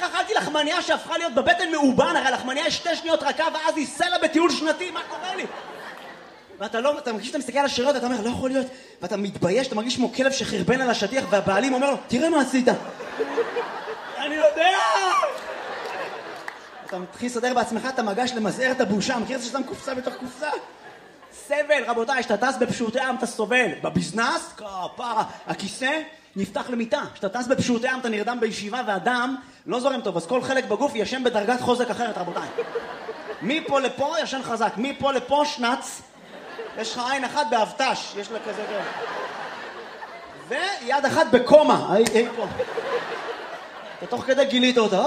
אכלתי לחמניה שהפכה להיות בבטן מאובן, הרי לחמניה יש 2 שניות רכה ואז היא סלע בטיול שנתי, מה קורה לי? ואתה לא, אתה מרגיש שאתה מסתכל על השאריות, אתה אומר, לא יכול להיות, ואתה מתבייש, אתה מרגיש כמו כלב שחרבן על השטיח, והבעלים אומר לו, תראה מה עשית. אני יודע! אתה מתחיל לסדר בעצמך, אתה מגש למזער את הבושה, מכיר את זה ששם קופסה בתוך קופסה? סבל, רבותיי, שאתה טס בפשוטי עם, אתה סובל. בביזנס, כפרה, הכיסא נפתח למיטה. שאתה טס בפשוטי עם, אתה נרדם בישיבה, והדם לא זורם טוב, אז כל חלק בגוף ישן בדרגת חוזק אחרת, רבותיי. מפה לפה ישן חזק, מפה לפה שנץ. יש לך עין אחת באבטש, יש לה כזה כאלה. ויד אחת בקומה, היי פה. אתה תוך כדי גילית אותה,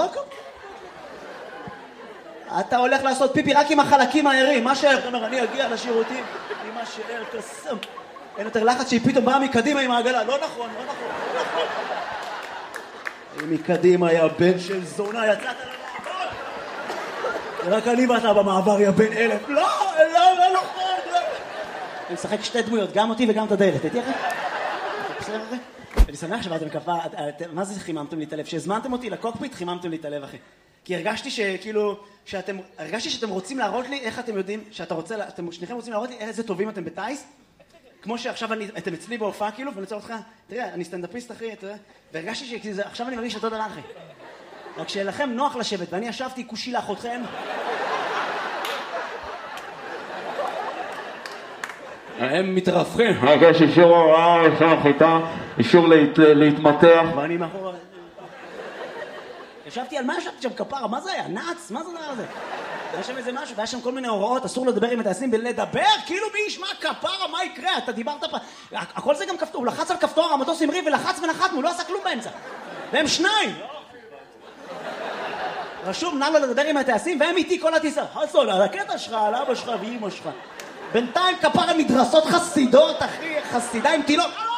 אתה הולך לעשות פיפי רק עם החלקים הערים, מה שער? אתה אומר, אני אגיע לשירותים עם מה שער קסם. אין יותר לחץ שהיא פתאום באה מקדימה עם העגלה. לא נכון, לא נכון, לא נכון. מקדימה היה בן של זונה, יצאת למעבר. רק אני ואתה במעבר, יא בן 1000. לא נכון, לא. אני משחק 2 דמויות, גם אותי וגם את הדלת. הייתי אחרי? בסדר אחרי? אני שמח שבאתם כפה, מה זה חיממתם לי את הלב? שהזמנתם אותי לקוקפיט, חיממתם לי את הלב, אחי. כי הרגשתי שאתם רוצים להראות לי איך אתם יודעים, אתם שניכם רוצים להראות לי איזה טובים אתם בטייס, כמו שעכשיו אתם אצלי בהופעה כאילו, ואני רוצה אותך, תראה, אני סטנדאפיסט אחי, והרגשתי שעכשיו אני מרגיש אותו דבר אחי. רק שלכם נוח לשבת, ואני ישבתי כושי לאחותכם. הם מתרפכים. יש אישור הוראה, אישור חיטה, אישור להתמתח. ואני מאחור... ישבתי על מה ישבתי שם כפרה? מה זה היה? נאץ? מה זה דבר הזה? היה שם איזה משהו, והיה שם כל מיני הוראות, אסור לדבר עם הטייסים בלדבר, כאילו מי ישמע כפרה, מה יקרה? אתה דיברת פה... הכל זה גם כפתור, הוא לחץ על כפתור, המטוס המריא ולחץ ונחתנו, הוא לא עשה כלום באמצע. והם 2! רשום, נא לו לדבר עם הטייסים, והם איתי כל הטיסה. חסון, על הקטע שלך, על אבא שלך ואמא שלך. בינתיים כפרה מדרסות חסידות, אחי, חסידה עם תילות.